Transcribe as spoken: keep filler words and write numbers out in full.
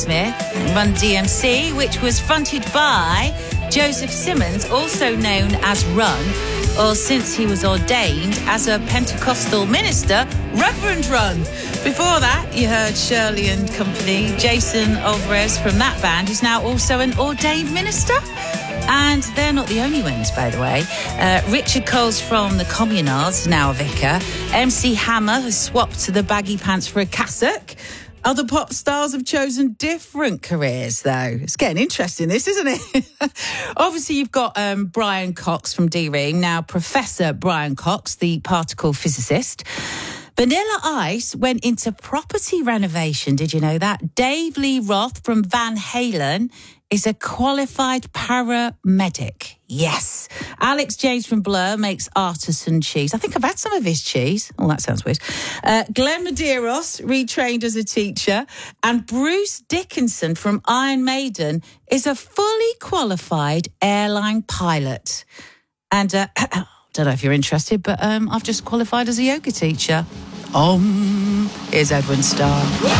Smith, Run D M C, which was fronted by Joseph Simmons, also known as Run, or since he was ordained as a Pentecostal minister, Reverend Run. Before that, you heard Shirley and Company, Jason Alvarez from that band, who's now also an ordained minister. And they're not the only ones, by the way. Uh, Richard Coles from the Communards, now a vicar. M C Hammer has swapped to the baggy pants for a cassock. Other pop stars have chosen different careers, though. It's getting interesting, this, isn't it? Obviously, you've got um, Brian Cox from D-Ream, now Professor Brian Cox, the particle physicist. Vanilla Ice went into property renovation, did you know that? Dave Lee Roth from Van Halen is a qualified paramedic. Yes. Alex James from Blur makes artisan cheese. I think I've had some of his cheese. Oh, that sounds weird. Uh, Glenn Medeiros retrained as a teacher. And Bruce Dickinson from Iron Maiden is a fully qualified airline pilot. And uh, I don't know if you're interested, but um, I've just qualified as a yoga teacher. Um, here's Edwin Starr.